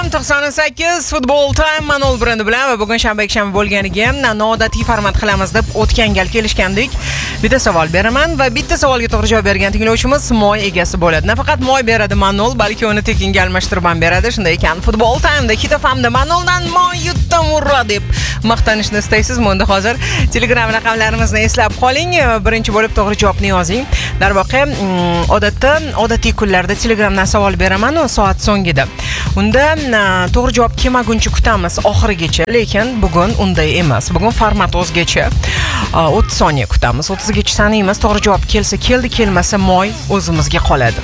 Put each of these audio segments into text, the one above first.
FM 98 Futbol Time Manol brendi bilan va bugun shanba bo'lganiga noodatiy format qilamiz deb o'tgan gal kelishgandik. Bitta savol beraman va bitta savolga to'g'ri javob bergan tinglovchimiz moy egasi bo'ladi. Nafaqat moy beradi Manol, balki uni tekinga almashtirib ham beradi. Shunday ekan, Futbol Time'da Hit FM'da Manoldan moy yutdim urra deb maqtanishni istaysizmi? Unda hozir Telegram raqamlarimizni eslab qoling. Birinchi bo'lib to'g'ri javobni yozing. Darvoqe, odatiy kunlarda Telegramdan savol beraman u soat so'ngida. Unda to'g'ri javob kelmaguncha kutamiz oxirigacha, lekin bugun unday emas. Bugun format o'zgacha. 30 soniya kutamiz. 30gacha sanaymiz. To'g'ri javob kelsa keldi, kelmasa moy o'zimizga qoladi.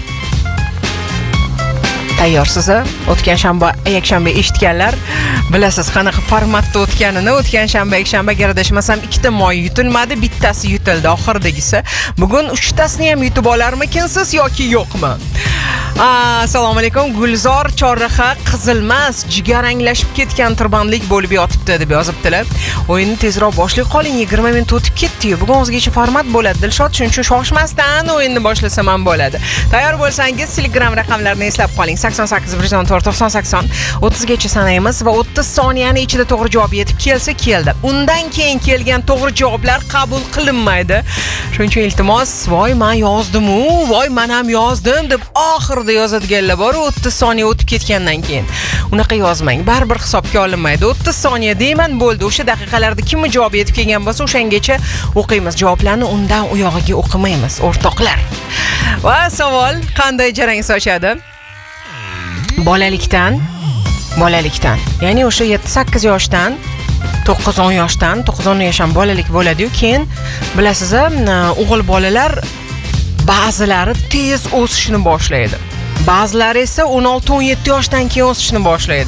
Tayyorsiz? O'tgan shanba, yakshanba eshitganlar bilasiz qanaqa formatda o'tganini. O'tgan shanba, yakshanba adashmasam ikkita moy yutilmadi, bittasi yutildi oxiridagisi. Bugun 3tasini ham yutib olarmikinsiz yoki yo'qmi? Assalomu alaykum. Gulzor Chorraha qizilmas, jigaranglashib ketgan tirbandlik bo'lib yotibdi deb yozibdilar. O'yinni tezroq boshlay qoling, 20 minut o'tib ketdi-yu. Bugun o'zgacha format bo'ladi. Dilshod, shuning uchun shoshmasdan o'yinni boshlasam ham bo'ladi. Tayyor bo'lsangiz Telegram raqamlarini eslab qoling. 88 114 90 30gacha sanaymiz va 30 soniyani ichida to'g'ri javob yetib kelsa keldi. Undan keyin kelgan to'g'ri javoblar qabul qilinmaydi. Shuning uchun iltimos, voy men yozdim-u, voy men ham yozdim deb oxirida yozadiganlar bor. 30 soniya o'tib ketgandan keyin unaqa yozmang. Baribir hisobga olinmaydi. 30 soniya deyman, bo'ldi. O'sha daqiqalarda kimni javob yetib kelgan bo'lsa, o'shangacha o'qiymiz. Javoblarni undan u yog'iga o'qimaymiz, o'rtoqlar. Va savol qanday jarang sochadi? Bolalikdan, ya'ni o'sha 7-8 yoshdan, 9-10 yoshdan, 9-10 yosh ham bolalik bo'ladi-yu, keyin bilasiz, o'g'il bolalar ba'zilari tez o'sishni boshlaydi. Ba'zilari esa 16-17 yoshdan keyin o'sishni boshlaydi.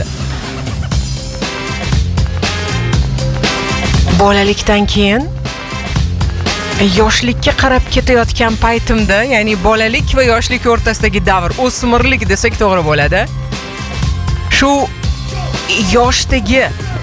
Bolalikdan keyin yoshlikka qarab ketayotgan paytimda, ya'ni bolalik va yoshlik o'rtasidagi davr, o'smirlik desak to'g'ri bo'ladi. Shu yoshdagi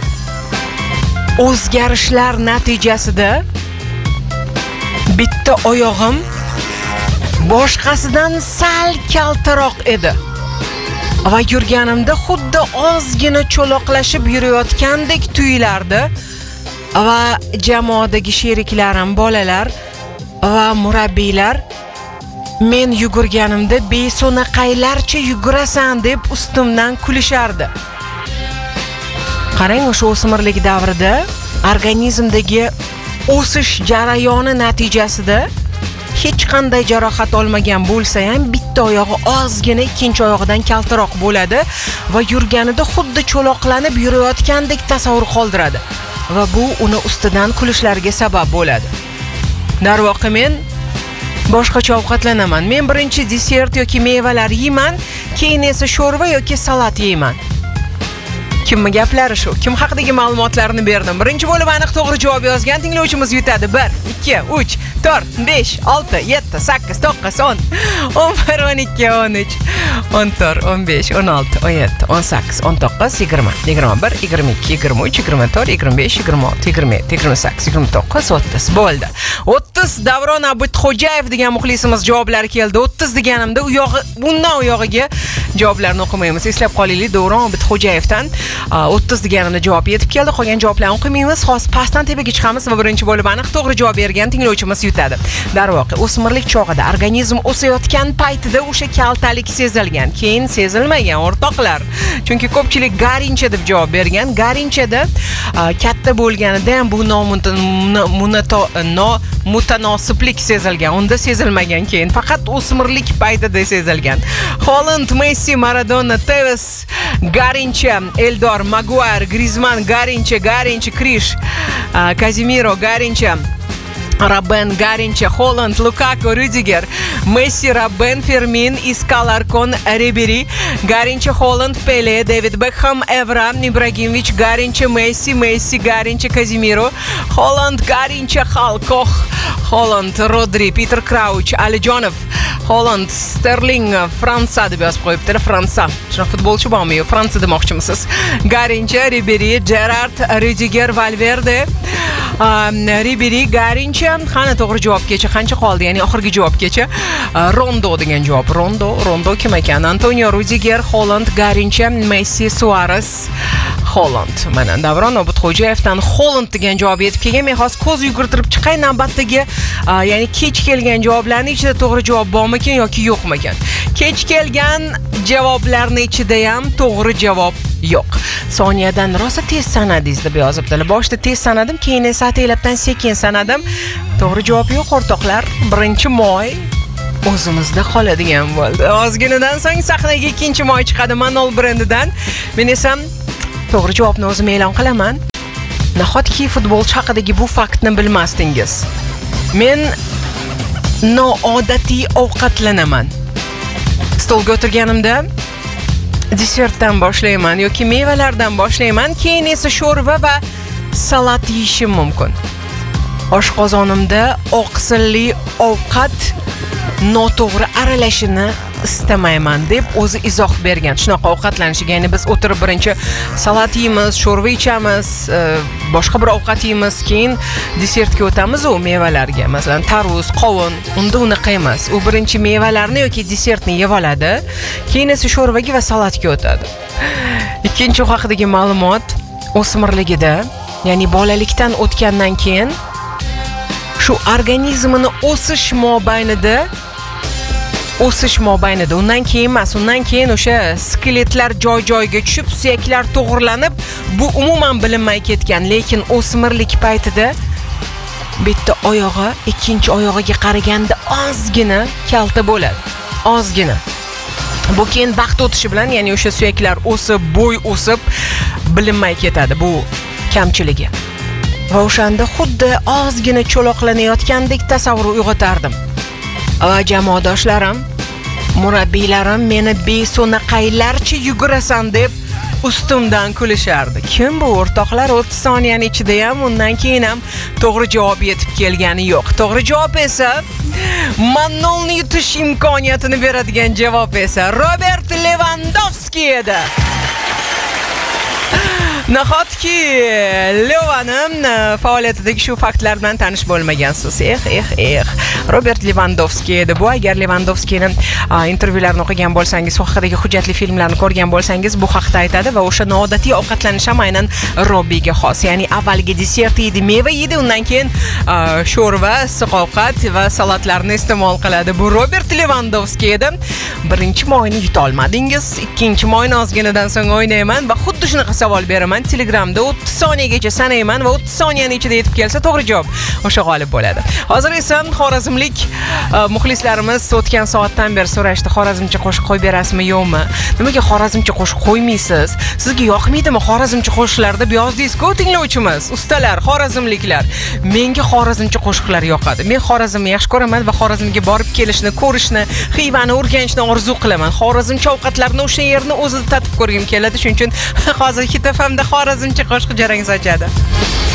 o'zgarishlar natijasida bitta oyog'im boshqasidan sal kaltaroq edi. Va yurganimda xuddi ozgina cho'loqlashib yurayotgandek tuyulardi. Va jamoadagi sheriklarim, bolalar va murabbiylar men yugurganimda besonaqaylarcha yugurasan deb ustimdan kulishardi. Qarang, o'sha o'smirlik davrida organizmdagi o'sish jarayoni natijasida hech qanday jarohat olmagan bo'lsa ham bitta oyog'i ozgina ikkinchi oyog'idan kaltaroq bo'ladi va yurganida xuddi cho'loqlanib yurayotgandek tasavvur qoldiradi. Va bu uni ustidan kulishlariga sabab bo'ladi. Darvoqe, men boshqacha ovqatlanaman. Men birinchi desert yoki mevalar yeyman, keyin esa sho'rva yoki salat yeyman. Kimmi gaplari shu? Kim haqidagi ma'lumotlarni berdim? Birinchi bo'lib aniq to'g'ri javob yozgan tinglovchimiz yutadi. 1, 2, 3, 4, 5, 6, 7, 8, 9, 10, 11, 12, 13, 14, 15, 16, 17, 18, 19, 20, 21, 22, 23, 24, 25, 26, 27, 28, 29, 30 bo'ldi. 30 Davron Abidxo'jayev degan muxlisimiz javoblar keldi. 30 deganimda bundan u yog'iga javoblarni o'qimaymiz. Eslab qolaylik, Davron Abidxo'jayevdan 30 deganimda javob yetib keldi. Qolgan javoblarni o'qimaymiz. Hozir pastdan tepaga chiqamiz va birinchi bo'lib aniq to'g'ri javob bergan tinglovchimiz yutadi. Darvoqe, o'smirlik chog'ida organizm o'sayotgan paytida o'sha kaltalik sezilgan, keyin sezilmagan o'rtoqlar. Chunki ko'pchilik garincha deb javob bergan. Garinchada katta bo'lganida ham bu mutanosiblik sezilgan. Unda sezilmagan, keyin faqat o'smirlik paytida sezilgan. Holland, Messi, Maradona, Tevez, garincha, Eldor, Maguire, Griezmann, garincha, Krish, Casemiro, garincha, Robben, garincha, Holland, Lukaku, Rüdiger, Messi, Robben, Fermin, Isco, Alarcon, Ribery, garincha, Holland, Pele, David Beckham, Evra, Ibrahimovic, garincha, Messi, garincha, Casemiro, Holland, garincha, Halkoh, Holland, Rodri, Peter Crouch, Alijonov, Holland, Sterling, Fransa deb yozib qo'yibdilar. Fransa. Shunaqa futbolchi bormi? Fransa demoqchimisiz? Garincha, Ribery, Gerrard, Rüdiger, Valverde, Riberi, Garincha. Qani to'g'ri javobgacha qancha qoldi? Ya'ni oxirgi javobgacha. Rondo degan javob. Rondo kim ekan? Antonio Rudiger, Holland, Garincha, Messi, Suarez, Holland. Mana Davron Obidxo'jayevdan Holland degan javob yetib kelgan. Men hozir ko'z yugurtirib chiqay navbatdagi, ya'ni kech kelgan javoblarning ichida to'g'ri javob bormikan yoki yo'qmikan? Kech kelgan javoblarning ichida ham to'g'ri javob yo'q. Soniyadan rosa tez sanadingiz deb yozibdilar. Boshida tez sanadim, keyin esa ataylabdan sekin sanadim. To'g'ri javob yo'q o'rtoqlar. 1-moy o'zimizda qoladigan bo'ldi. Ozginadan so'ng sahnaga 2-moy chiqadi Manol brendidan. Men esa to'g'ri javobni o'zim e'lon qilaman. Nahotki futbolchi haqidagi bu faktni bilmasdingiz. Men noodatiy ovqatlanaman. Stolga o'tirganimda desertdan boshlayman yoki mevalardan boshlayman, keyin esa sho'rva va salat yeyishim mumkin. Oshqozonimda oqsilli ovqat noto'g'ri aralashini istamayman deb o'zi izoh bergan. Shunaqa ovqatlanishiga, ya'ni biz o'tirib birinchi salat yeymiz, sho'rva ichamiz, boshqa bir ovqat yeymiz, keyin desertga o'tamiz u mevalarga. Masalan, tarvuz, qovun, unda unaqa emas. U birinchi mevalarni yoki desertni yeb oladi, keyin esa sho'rvaga va salatga o'tadi. Ikkinchi haqidagi ma'lumot, o'smirligida, ya'ni bolalikdan o'tgandan keyin shu organizmini o'sish mobaynida, undan keyin emas, undan keyin o'sha skeletlar joy-joyiga tushib, suyaklar to'g'rilanib, bu umuman bilinmay ketgan, lekin o'smirlik paytida bitta oyog'i ikkinchi oyog'iga qaraganda ozgina kalta bo'ladi. Ozgina. Bu keyin vaqt o'tishi bilan, ya'ni o'sha suyaklar o'sib, bo'y o'sib bilinmay ketadi bu kamchiligi. Va o'shanda xuddi ozgina cho'loqlanayotgandek tasavvur uyg'otardim. Va jamoadoshlarim, murabbiylarim meni besonaqaylarcha yugurasan deb ustimdan kulishardi. Kim bu o'rtoqlar? 30 soniyani ichida ham, undan keyin ham to'g'ri javob yetib kelgani yo'q. To'g'ri javob esa Manolni yutish imkoniyatini beradigan javob esa Robert Lewandowski edi. Nahotki Levanim faoliyatidagi shu faktlar bilan tanish bo'lmagansiz. Robert Lewandowski edi bu. Agar Lewandowskining intervyularini o'qigan bo'lsangiz, u haqidagi hujjatli filmlarni ko'rgan bo'lsangiz, bu haqda aytadi va o'sha noodatiy ovqatlanish ham aynan Robbiga xos. Ya'ni avvalgi desert yeydi, meva yeydi, undan keyin sho'rva, issiq ovqat va salatlarni iste'mol qiladi. Bu Robert Lewandowski edi. 1-moyni yuta olmadingiz, 2-moyni ozginadan so'ng o'ynayman va xuddi shunaqa savol beraman. Telegramda 30 soniyagacha sanayman va 30 soniyani ichida yetib kelsa to'g'ri javob o'sha g'olib bo'ladi. Hozir esa xorazmlik muxlislarimiz o'tgan soatdan beri so'rashdi, xorazmcha qo'shiq qo'yib berasizmi yo'qmi? Nimaga xorazmcha qo'shiq qo'ymaysiz? Sizga yoqmaydimi xorazmcha qo'shiqlar deb yozdingiz-ku tinglovchimiz, ustalar, xorazmliklar. Menga xorazmcha qo'shiqlar yoqadi. Men Xorazmni yaxshi ko'raman va Xorazmga borib kelishni, ko'rishni, Xivani o'rganishni orzu qilaman. Xorazmcha ovqatlarni o'sha yerni o'zida tatib ko'rgim keladi. Shuning uchun hozir Hit FMda xorazmcha qo'shiq jarang sochadi.